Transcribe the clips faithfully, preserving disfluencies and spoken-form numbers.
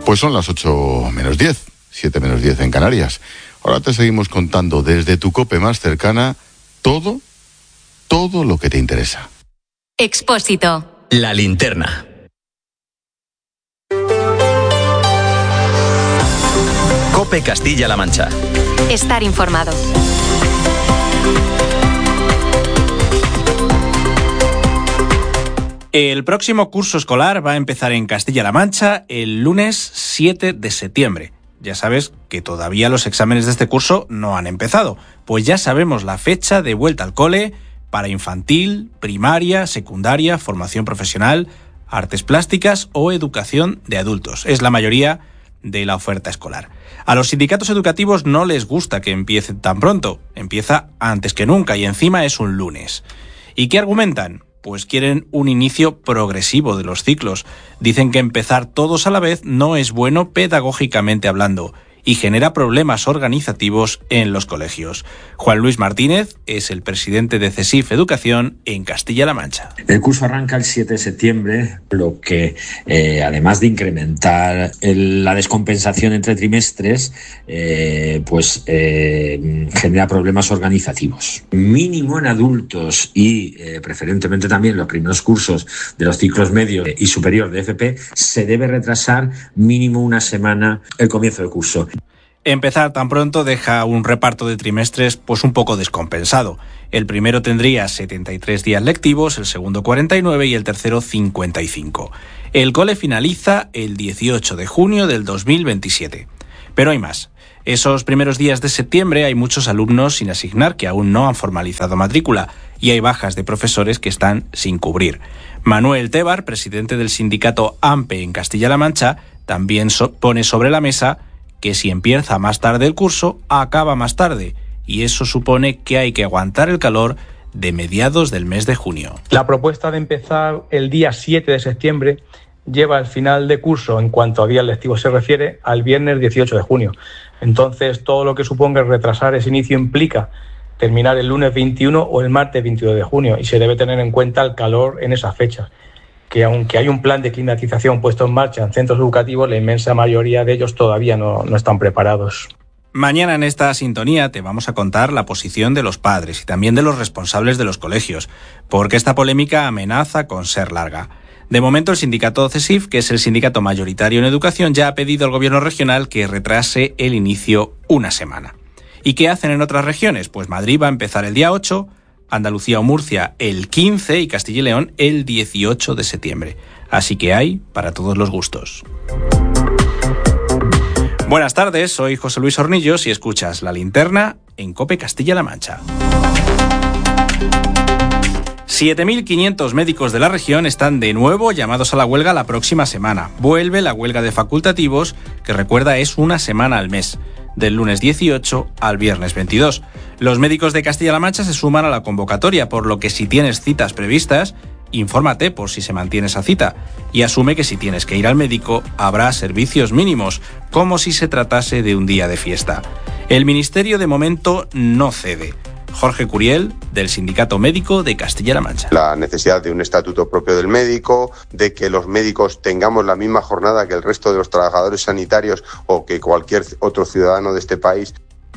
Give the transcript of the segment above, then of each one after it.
Pues son las ocho menos diez, siete menos diez en Canarias. Ahora te seguimos contando desde tu COPE más cercana todo, todo lo que te interesa. Expósito. La linterna. COPE Castilla-La Mancha. Estar informado. El próximo curso escolar va a empezar en Castilla-La Mancha el lunes siete de septiembre. Ya sabes que todavía los exámenes de este curso no han empezado, pues ya sabemos la fecha de vuelta al cole para infantil, primaria, secundaria, formación profesional, artes plásticas o educación de adultos. Es la mayoría de la oferta escolar. A los sindicatos educativos no les gusta que empiece tan pronto. Empieza antes que nunca y encima es un lunes. ¿Y qué argumentan? Pues quieren un inicio progresivo de los ciclos. Dicen que empezar todos a la vez no es bueno pedagógicamente hablando y genera problemas organizativos en los colegios. Juan Luis Martínez es el presidente de CESIF Educación en Castilla-La Mancha. El curso arranca el siete de septiembre, lo que, eh, además de incrementar el, la descompensación entre trimestres, eh, pues eh, genera problemas organizativos. Mínimo en adultos y eh, preferentemente también los primeros cursos de los ciclos medio y superior de F P, se debe retrasar mínimo una semana el comienzo del curso. Empezar tan pronto deja un reparto de trimestres pues un poco descompensado. El primero tendría setenta y tres días lectivos, el segundo cuarenta y nueve y el tercero cincuenta y cinco. El cole finaliza el dieciocho de junio del dos mil veintisiete. Pero hay más. Esos primeros días de septiembre hay muchos alumnos sin asignar que aún no han formalizado matrícula y hay bajas de profesores que están sin cubrir. Manuel Tebar, presidente del sindicato AMPE en Castilla-La Mancha, también so- pone sobre la mesa que si empieza más tarde el curso, acaba más tarde, y eso supone que hay que aguantar el calor de mediados del mes de junio. La propuesta de empezar el día siete de septiembre lleva el final de curso, en cuanto a días lectivos se refiere, al viernes dieciocho de junio. Entonces, todo lo que suponga retrasar ese inicio implica terminar el lunes veintiuno o el martes veintidós de junio, y se debe tener en cuenta el calor en esas fechas, que aunque hay un plan de climatización puesto en marcha en centros educativos, la inmensa mayoría de ellos todavía no, no están preparados. Mañana en esta sintonía te vamos a contar la posición de los padres y también de los responsables de los colegios, porque esta polémica amenaza con ser larga. De momento, el sindicato CESIF, que es el sindicato mayoritario en educación, ya ha pedido al gobierno regional que retrase el inicio una semana. ¿Y qué hacen en otras regiones? Pues Madrid va a empezar el día ocho, Andalucía o Murcia el quince y Castilla y León el dieciocho de septiembre. Así que hay para todos los gustos. Buenas tardes, soy José Luis Hornillos y escuchas La Linterna en COPE Castilla-La Mancha. siete mil quinientos médicos de la región están de nuevo llamados a la huelga la próxima semana. Vuelve la huelga de facultativos, que recuerda es una semana al mes, del lunes dieciocho al viernes veintidós. Los médicos de Castilla-La Mancha se suman a la convocatoria, por lo que si tienes citas previstas, infórmate por si se mantiene esa cita y asume que si tienes que ir al médico habrá servicios mínimos, como si se tratase de un día de fiesta. El Ministerio de momento no cede. Jorge Curiel, del Sindicato Médico de Castilla-La Mancha. La necesidad de un estatuto propio del médico, de que los médicos tengamos la misma jornada que el resto de los trabajadores sanitarios o que cualquier otro ciudadano de este país.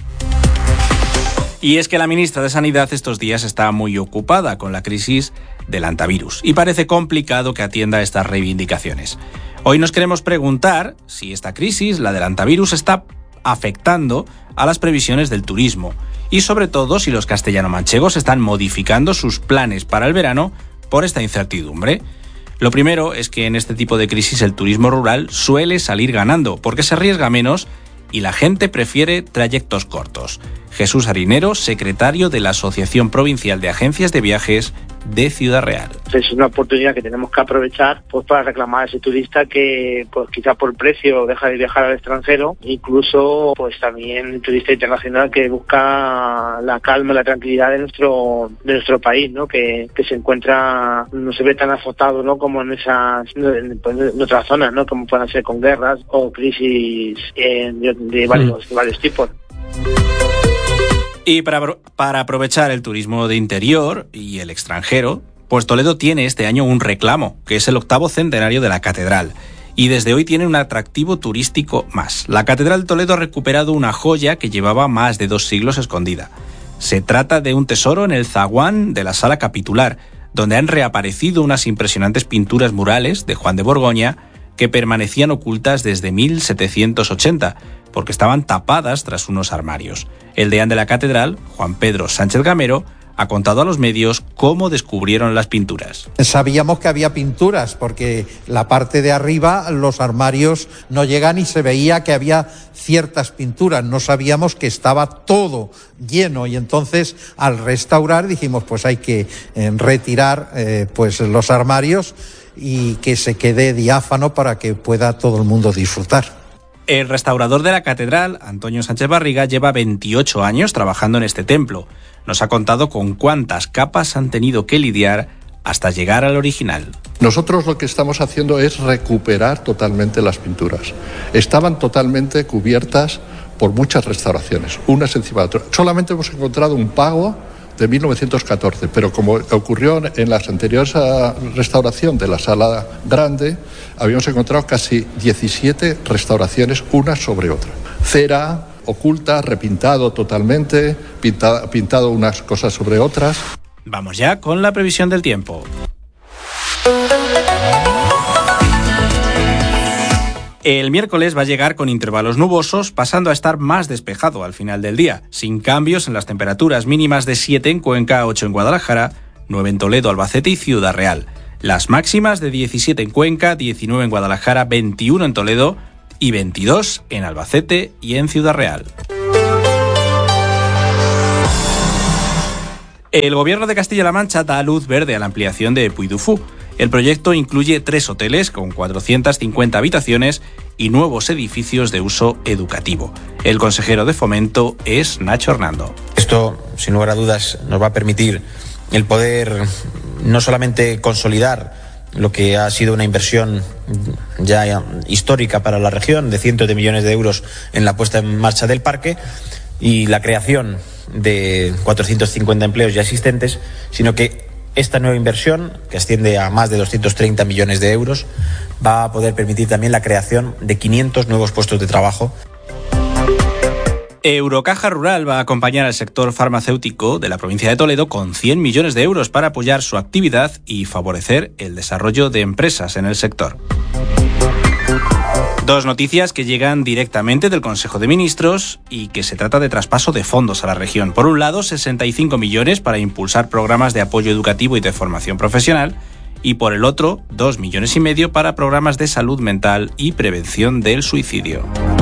Y es que la ministra de Sanidad estos días está muy ocupada con la crisis del antivirus y parece complicado que atienda estas reivindicaciones. Hoy nos queremos preguntar si esta crisis, la del antivirus, está afectando a las previsiones del turismo y sobre todo si los castellano-manchegos están modificando sus planes para el verano por esta incertidumbre. Lo primero es que en este tipo de crisis el turismo rural suele salir ganando porque se arriesga menos y la gente prefiere trayectos cortos. Jesús Harinero, secretario de la Asociación Provincial de Agencias de Viajes de Ciudad Real. Es una oportunidad que tenemos que aprovechar pues para reclamar a ese turista que pues quizá por precio deja de viajar al extranjero, incluso pues también el turista internacional que busca la calma y la tranquilidad de nuestro de nuestro país, ¿no? Que, que se encuentra, no se ve tan azotado, ¿no? Como en esas en, en otras zonas, ¿no? Como puedan ser con guerras o crisis eh, de, de varios de varios tipos. Y para, para aprovechar el turismo de interior y el extranjero, pues Toledo tiene este año un reclamo, que es el octavo centenario de la catedral. y desde hoy tiene un atractivo turístico más. La Catedral de Toledo ha recuperado una joya que llevaba más de dos siglos escondida. Se trata de un tesoro en el zaguán de la sala capitular, donde han reaparecido unas impresionantes pinturas murales de Juan de Borgoña que permanecían ocultas desde mil setecientos ochenta, porque estaban tapadas tras unos armarios. El deán de la catedral, Juan Pedro Sánchez Gamero, ha contado a los medios cómo descubrieron las pinturas. Sabíamos que había pinturas porque la parte de arriba, los armarios no llegan y se veía que había ciertas pinturas. No sabíamos que estaba todo lleno y entonces al restaurar dijimos pues hay que eh, retirar eh, pues los armarios y que se quede diáfano para que pueda todo el mundo disfrutar. El restaurador de la catedral, Antonio Sánchez Barriga, lleva veintiocho años trabajando en este templo. Nos ha contado con cuántas capas han tenido que lidiar hasta llegar al original. Nosotros lo que estamos haciendo es recuperar totalmente las pinturas. Estaban totalmente cubiertas por muchas restauraciones, unas encima de otras. Solamente hemos encontrado un pago de mil novecientos catorce, pero como ocurrió en las anteriores a restauración de la sala grande, habíamos encontrado casi diecisiete restauraciones una sobre otra. Cera oculta, repintado totalmente, pinta, pintado unas cosas sobre otras. Vamos ya con la previsión del tiempo. El miércoles va a llegar con intervalos nubosos, pasando a estar más despejado al final del día, sin cambios en las temperaturas mínimas de siete en Cuenca, ocho en Guadalajara, nueve en Toledo, Albacete y Ciudad Real. Las máximas de diecisiete en Cuenca, diecinueve en Guadalajara, veintiuno en Toledo y veintidós en Albacete y en Ciudad Real. El Gobierno de Castilla-La Mancha da luz verde a la ampliación de Puy du Fou. El proyecto incluye tres hoteles con cuatrocientas cincuenta habitaciones y nuevos edificios de uso educativo. El consejero de Fomento es Nacho Hernando. Esto, sin lugar a dudas, nos va a permitir el poder no solamente consolidar lo que ha sido una inversión ya histórica para la región de cientos de millones de euros en la puesta en marcha del parque y la creación de cuatrocientos cincuenta empleos ya existentes, sino que esta nueva inversión, que asciende a más de doscientos treinta millones de euros, va a poder permitir también la creación de quinientos nuevos puestos de trabajo. Eurocaja Rural va a acompañar al sector farmacéutico de la provincia de Toledo con cien millones de euros para apoyar su actividad y favorecer el desarrollo de empresas en el sector. Dos noticias que llegan directamente del Consejo de Ministros y que se trata de traspaso de fondos a la región. Por un lado, sesenta y cinco millones para impulsar programas de apoyo educativo y de formación profesional, y por el otro, dos millones y medio para programas de salud mental y prevención del suicidio.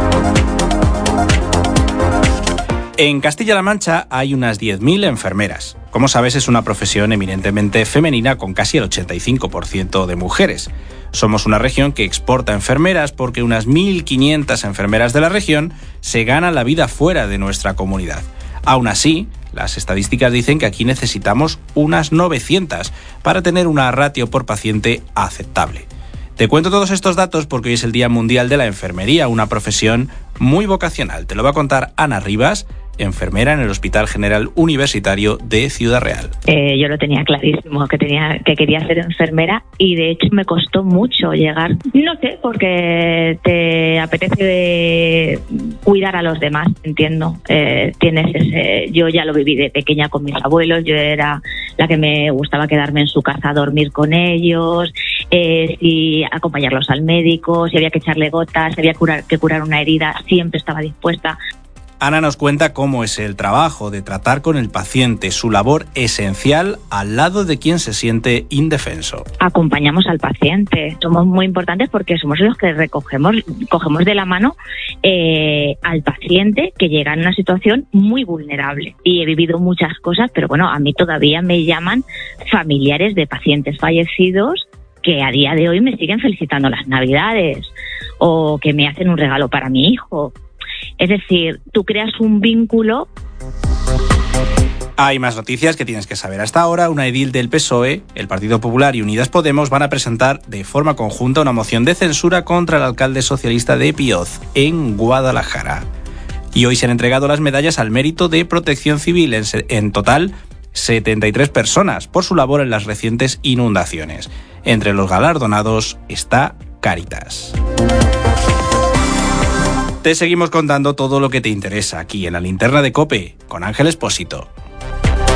En Castilla-La Mancha hay unas diez mil enfermeras. Como sabes, es una profesión eminentemente femenina con casi el ochenta y cinco por ciento de mujeres. Somos una región que exporta enfermeras porque unas mil quinientas enfermeras de la región se ganan la vida fuera de nuestra comunidad. Aún así, las estadísticas dicen que aquí necesitamos unas novecientas para tener una ratio por paciente aceptable. Te cuento todos estos datos porque hoy es el Día Mundial de la Enfermería, una profesión muy vocacional. Te lo va a contar Ana Rivas, enfermera en el Hospital General Universitario de Ciudad Real. Eh, yo lo tenía clarísimo, que tenía que quería ser enfermera y de hecho me costó mucho llegar. No sé, porque te apetece de cuidar a los demás, entiendo. Eh, tienes ese, yo ya lo viví de pequeña con mis abuelos, yo era la que me gustaba quedarme en su casa a dormir con ellos, eh, si acompañarlos al médico, si había que echarle gotas, si había que curar, que curar una herida, siempre estaba dispuesta. Ana nos cuenta cómo es el trabajo de tratar con el paciente, su labor esencial al lado de quien se siente indefenso. Acompañamos al paciente, somos muy importantes porque somos los que recogemos, cogemos de la mano eh, al paciente que llega en una situación muy vulnerable. Y he vivido muchas cosas, pero bueno, a mí todavía me llaman familiares de pacientes fallecidos que a día de hoy me siguen felicitando las Navidades o que me hacen un regalo para mi hijo. Es decir, tú creas un vínculo. Hay más noticias que tienes que saber hasta ahora. Una edil del P S O E, el Partido Popular y Unidas Podemos van a presentar de forma conjunta una moción de censura contra el alcalde socialista de Pioz, en Guadalajara. Y hoy se han entregado las medallas al mérito de Protección Civil, en, en total setenta y tres personas, por su labor en las recientes inundaciones. Entre los galardonados está Cáritas. Te seguimos contando todo lo que te interesa aquí en la Linterna de COPE con Ángel Expósito.